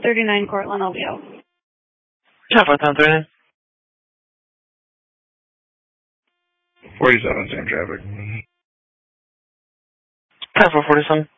539 Cortland LBO. Yeah, 539. 47, same traffic. 10-4-47.